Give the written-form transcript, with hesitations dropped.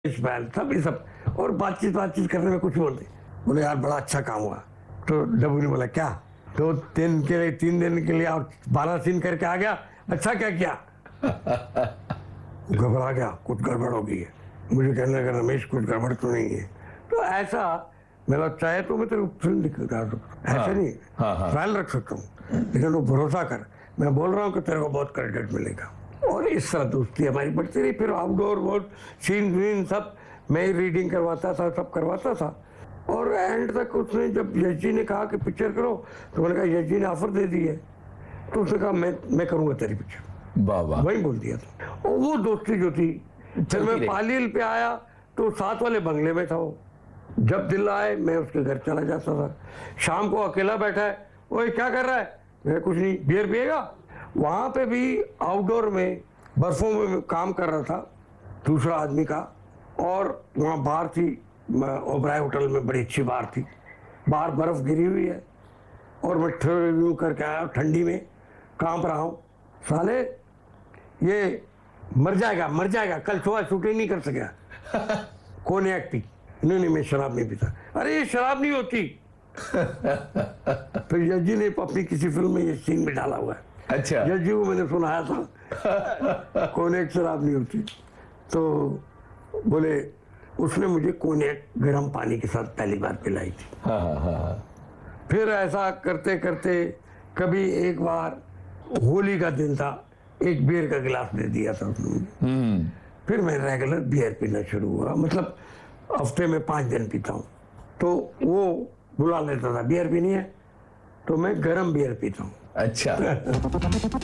बैल सब ये सब, और बातचीत करने में कुछ बोलते, बोले यार बड़ा अच्छा काम हुआ। तो डब्बू ने बोला क्या, 3 दिन के लिए और 12 सीन करके आ गया, अच्छा क्या किया? घबरा गया, कुछ गड़बड़ हो गई है। मुझे कहने लगा रमेश कुछ गड़बड़ तो नहीं है। तो ऐसा मेरा चाहे तो मैं तेरे को फिल्म दिखा सकता, ऐसा नहीं ट्रायल रख सकता हूँ, लेकिन वो भरोसा कर, मैं बोल रहा हूँ कि तेरे को बहुत क्रेडिट मिलेगा। और इस तरह दोस्ती हमारी बढ़ती रही। फिर आउटडोर बहुत सीन वीन सब मैं ही रीडिंग करवाता था, सब करवाता था। और एंड तक उसने जब यश जी ने कहा कि पिक्चर करो, तो मैंने कहा यश जी ने ऑफर दे दी है, तो उसने कहा मैं करूँगा तेरी पिक्चर। वाह, वही बोल दिया था। और वो दोस्ती जो थी, फिर मैं पालील पे आया तो साथ वाले बंगले में था वो। जब दिल आए मैं उसके घर चला जाता था। शाम को अकेला बैठा है, ओए क्या कर रहा है? मैं कुछ नहीं, बियर पिएगा? वहाँ पे भी आउटडोर में बर्फों में काम कर रहा था दूसरा आदमी का, और वहाँ बार थी, ओबराय होटल में बड़ी अच्छी बार थी, बाहर बर्फ गिरी हुई है, और मैं रिव्यू करके आया ठंडी में, कांप रहा हूँ, साले ये मर जाएगा, कल सुबह शूटिंग नहीं कर सकेगा। कोनियाक पी, नहीं मैं शराब नहीं पीता। अरे ये शराब नहीं होती। फिर यश जी ने अपनी किसी फिल्म में ये सीन में डाला हुआ है। अच्छा, यश जी को मैंने सुनाया था कोनियाक शराब नहीं होती। तो बोले उसने मुझे कोनियाक गर्म पानी के साथ पहली बार पिलाई थी। फिर ऐसा करते करते कभी एक बार होली का दिन था, एक बियर का गिलास दे दिया था उसने। फिर मैं रेगुलर बियर पीना शुरू हुआ, मतलब हफ्ते में 5 दिन पीता हूँ। तो वो बुला लेता था, बियर पीनी है, तो मैं गर्म बियर पीता हूँ। अच्छा।